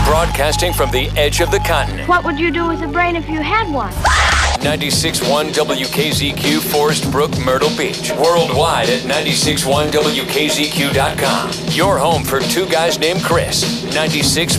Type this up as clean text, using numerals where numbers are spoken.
Broadcasting from the edge of the continent. What would you do with a brain if you had one? 96.1 WKZQ, Forest Brook, Myrtle Beach. Worldwide at 96.1WKZQ.com. Your home for two guys named Chris. 96.